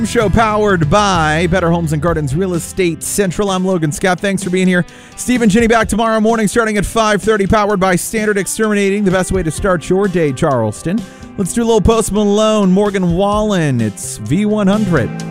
Show powered by Better Homes and Gardens Real Estate Central. I'm Logan Scott. Thanks for being here. Steve and Jenny back tomorrow morning starting at 5:30, powered by Standard Exterminating, the best way to start your day, Charleston. Let's do a little Post Malone, Morgan Wallen. It's V100.